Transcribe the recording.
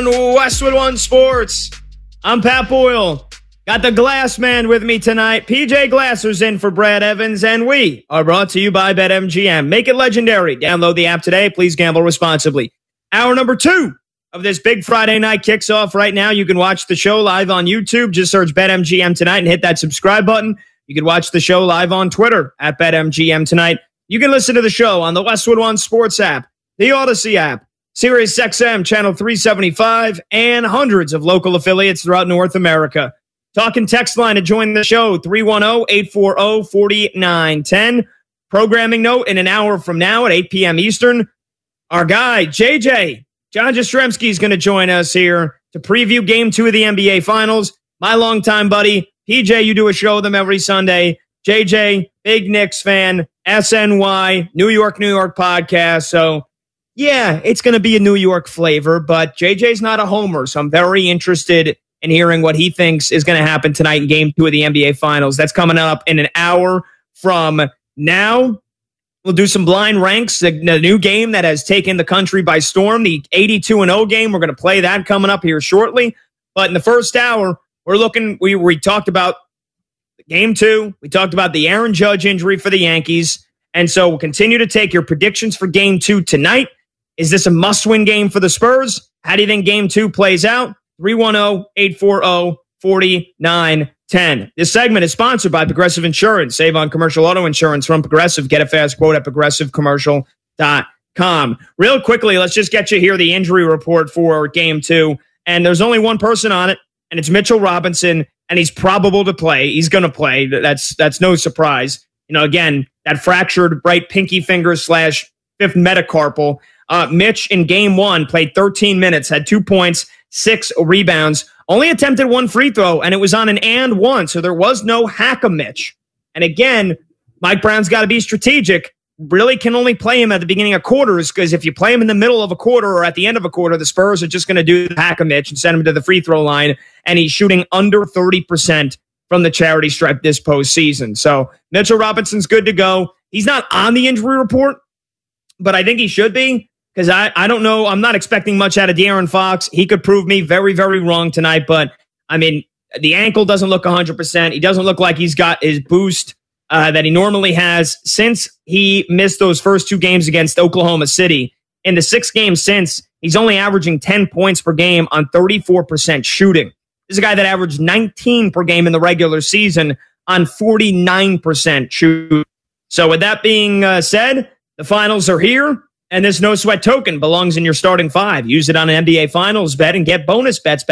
Westwood One Sports. I'm Pat Boyle. Got the Glass Man with me tonight. PJ Glasser's in for Brad Evans, and we are brought to you by BetMGM. Make it legendary. Download the app today. Please gamble responsibly. Hour number 2 of this big Friday night kicks off right now. You can watch the show live on YouTube. Just search BetMGM tonight and hit that subscribe button. You can watch the show live on Twitter at BetMGM tonight. You can listen to the show on the Westwood One Sports app, the Odyssey app, Sirius XM Channel 375, and hundreds of local affiliates throughout North America. Talk and text line to join the show, 310-840-4910. Programming note, in an hour from now at 8 p.m. Eastern, our guy, JJ, John Jastrzemski, is going to join us here to preview Game 2 of the NBA Finals. My longtime buddy, PJ, you do a show with him every Sunday. JJ, big Knicks fan, SNY, New York podcast. So, yeah, it's going to be a New York flavor, but JJ's not a homer, so I'm very interested in hearing what he thinks is going to happen tonight in Game 2 of the NBA Finals. That's coming up in an hour from now. We'll do some blind ranks, the new game that has taken the country by storm, the 82-0 game. We're going to play that coming up here shortly. But in the first hour, we're looking, we talked about Game 2. We talked about the Aaron Judge injury for the Yankees. And so we'll continue to take your predictions for Game 2 tonight. Is this a must-win game for the Spurs? How do you think Game 2 plays out? 310-840-4910. This segment is sponsored by Progressive Insurance. Save on commercial auto insurance from Progressive. Get a fast quote at progressivecommercial.com. Real quickly, let's just get you here the injury report for Game 2. And there's only one person on it, and it's Mitchell Robinson, and he's probable to play. He's going to play. That's no surprise. You know, again, that fractured right pinky finger / fifth metacarpal. Mitch in Game 1 played 13 minutes, had 2 points, 6 rebounds, only attempted 1 free throw, and it was on an and 1, so there was no hack-a-Mitch. And again, Mike Brown's got to be strategic. Really can only play him at the beginning of quarters, because if you play him in the middle of a quarter or at the end of a quarter, the Spurs are just going to do the hack-a-Mitch and send him to the free throw line, and he's shooting under 30% from the charity stripe this postseason. So Mitchell Robinson's good to go. He's not on the injury report, but I think he should be. Because I don't know, I'm not expecting much out of De'Aaron Fox. He could prove me very, very wrong tonight. But, I mean, the ankle doesn't look 100%. He doesn't look like he's got his boost that he normally has since he missed those first 2 games against Oklahoma City. In the 6 games since, he's only averaging 10 points per game on 34% shooting. This is a guy that averaged 19 per game in the regular season on 49% shooting. So with that being said, the finals are here. And this no sweat token belongs in your starting 5. Use it on an NBA Finals bet and get bonus bets